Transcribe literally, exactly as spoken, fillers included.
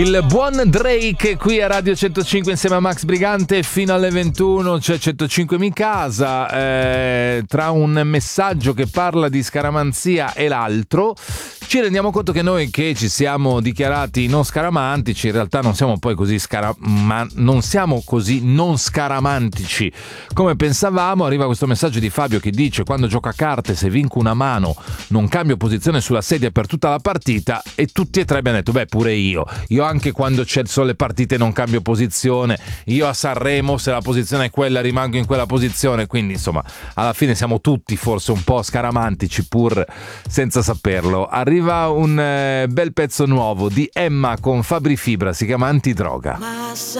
Il buon Drake qui a Radio centocinque insieme a Max Brigante fino alle ventuno. C'è centocinque mi casa, eh, tra un messaggio che parla di scaramanzia e l'altro ci rendiamo conto che noi che ci siamo dichiarati non scaramantici in realtà non siamo poi così scara- ma non siamo così non scaramantici come pensavamo. Arriva questo messaggio di Fabio che dice: quando gioco a carte, se vinco una mano non cambio posizione sulla sedia per tutta la partita, e tutti e tre abbiamo detto beh, pure io io anche quando ci sono le partite non cambio posizione, io a Sanremo se la posizione è quella rimango in quella posizione. Quindi insomma alla fine siamo tutti forse un po' scaramantici pur senza saperlo. Arriva un eh, bel pezzo nuovo di Emma con Fabri Fibra, si chiama Antidroga.